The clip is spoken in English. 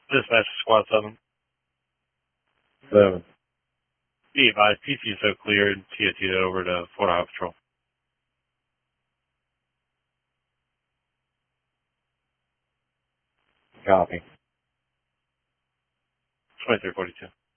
Dispatch Squad 7. 7. Be advised, PC is so cleared. TOT over to Fort Highway Patrol. Copy. 2342.